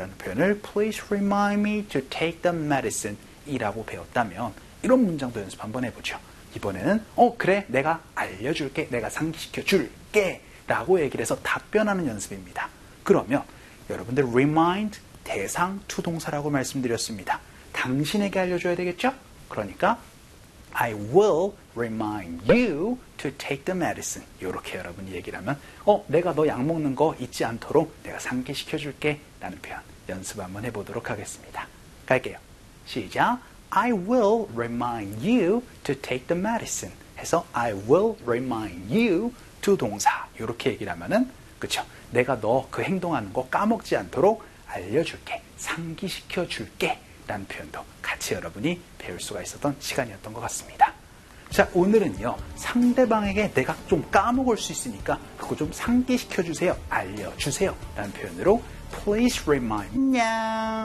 라는 표현을 Please remind me to take the medicine 이라고 배웠다면 이런 문장도 연습 한번 해보죠. 이번에는 그래 내가 알려줄게 내가 상기시켜줄게 라고 얘기를 해서 답변하는 연습입니다. 그러면 여러분들 remind 대상 투동사라고 말씀드렸습니다. 당신에게 알려줘야 되겠죠? 그러니까 I will remind you to take the medicine. 이렇게 여러분이 얘기를 하면 내가 너 약 먹는 거 잊지 않도록 내가 상기시켜줄게 라는 표현 연습 한번 해보도록 하겠습니다. 갈게요. 시작. I will remind you to take the medicine 해서 I will remind you to 동사 이렇게 얘기를 하면은 그쵸? 내가 너 그 행동하는 거 까먹지 않도록 알려줄게 상기시켜줄게 라는 표현도 같이 여러분이 배울 수가 있었던 시간이었던 것 같습니다. 자, 오늘은요 상대방에게 내가 좀 까먹을 수 있으니까 그거 좀 상기시켜주세요 알려주세요 라는 표현으로 Please remind me